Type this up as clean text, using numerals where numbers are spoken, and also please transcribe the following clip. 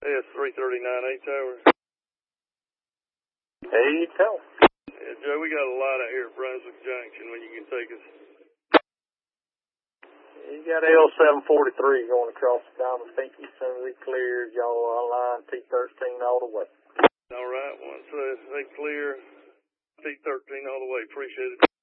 S339 8-Tower. Hey, tell. Yeah, Joe, we got a lot out here at Brunswick Junction when you can take us. You got L743 going across the Diamond Pinky. As soon as it clears, y'all line T13 all the way. All right, once they clear, T13 all the way. Appreciate it.